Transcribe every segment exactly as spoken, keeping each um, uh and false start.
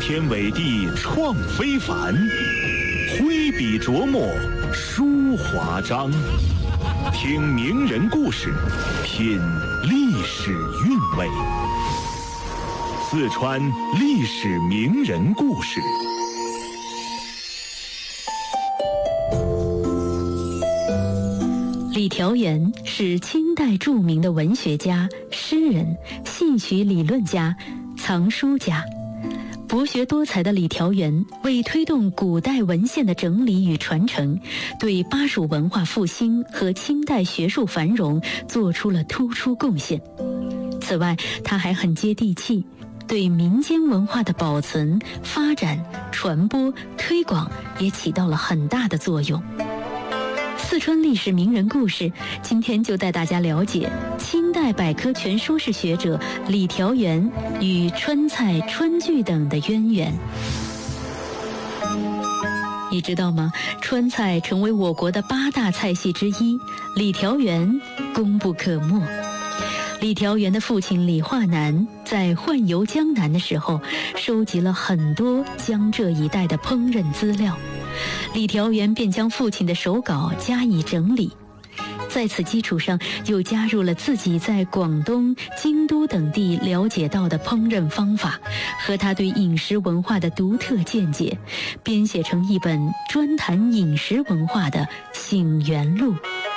天伟地创非凡，挥笔琢磨书华章。听名人故事，品历史韵味。四川历史名人故事。 李调元是清代著名的文学家、诗人、戏曲理论家、藏书家。博学多才的李调元为推动古代文献的整理与传承，对巴蜀文化复兴和清代学术繁荣做出了突出贡献。此外，他还很接地气，对民间文化的保存、发展、传播、推广也起到了很大的作用。四川历史名人故事，今天就带大家了解清代百科全书式学者李调元与川菜、川剧等的渊源。你知道吗？川菜成为我国的八大菜系之一，李调元功不可没。李调元的父亲李化南在宦游江南的时候，收集了很多江浙一带的烹饪资料。李调元便将父亲的手稿加以整理，在此基础上又加入了自己在广东、京都等地了解到的烹饪方法和他对饮食文化的独特见解，编写成一本专谈饮食文化的《醒园录》。《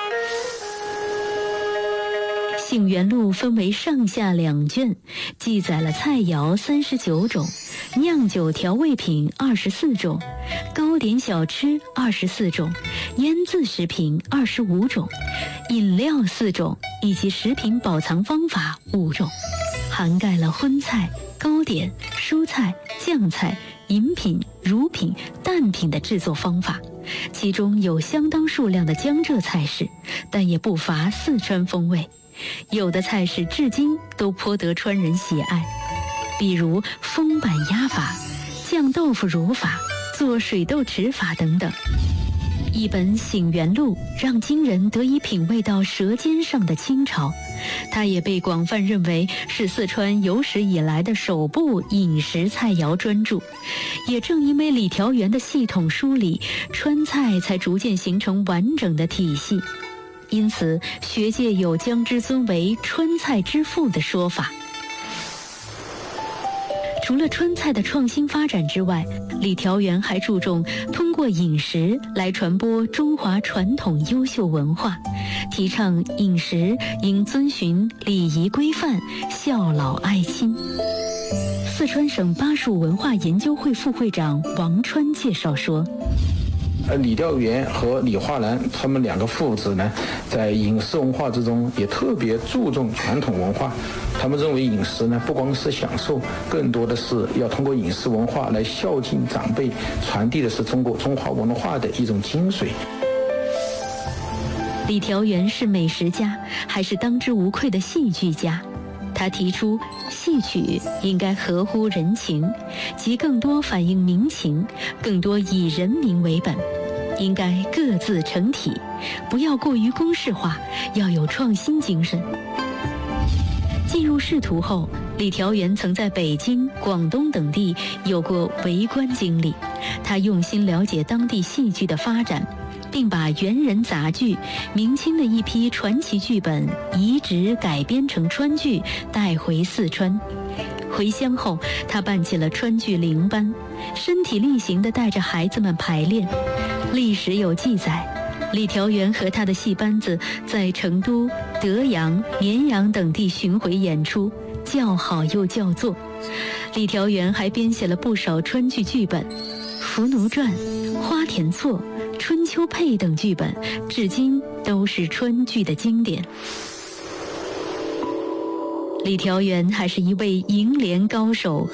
醒园录》分为上下两卷，记载了菜肴三十九种，酿酒调味品二十四种，糕点小吃二十四种，腌制食品二十五种，饮料四种，以及食品保藏方法五种，涵盖了荤菜、糕点、蔬菜、酱菜、饮品、乳品、蛋品的制作方法。其中有相当数量的江浙菜式，但也不乏四川风味。有的菜式至今都颇得川人喜爱，比如风板鸭法、酱豆腐乳法、做水豆豉法等等。一本《醒园录》让今人得以品味到舌尖上的清朝，它也被广泛认为是四川有史以来的首部饮食菜肴专著。也正因为李调元的系统梳理，川菜才逐渐形成完整的体系。因此，学界有将之尊为川菜之父的说法。除了川菜的创新发展之外，李调元还注重通过饮食来传播中华传统优秀文化，提倡饮食应遵循礼仪规范，孝老爱亲。四川省巴蜀文化研究会副会长王川介绍说， 而李调元和李化南他们两个父子呢，在饮食文化之中也特别注重传统文化。他们认为饮食呢，不光是享受，更多的是要通过饮食文化来孝敬长辈，传递的是中国中华文化的一种精髓。 李调元是美食家，还是当之无愧的戏剧家。他提出，戏曲应该合乎人情，即更多反映民情，更多以人民为本，应该各自成体，不要过于公式化，要有创新精神。进入仕途后，李调元曾在北京、广东等地有过为官经历，他用心了解当地戏剧的发展，并把元人杂剧、明清的一批传奇剧本移植改编成川剧，带回四川。回乡后，他办起了川剧零班，身体力行地带着孩子们排练。历史有记载，李调元和他的戏班子在成都、德阳、绵阳等地巡回演出，叫好又叫座。李调元还编写了不少川剧剧本，《伏奴传》、《花田错》、《春秋配》等剧本，至今都是川剧的经典。李调元还是一位楹联高手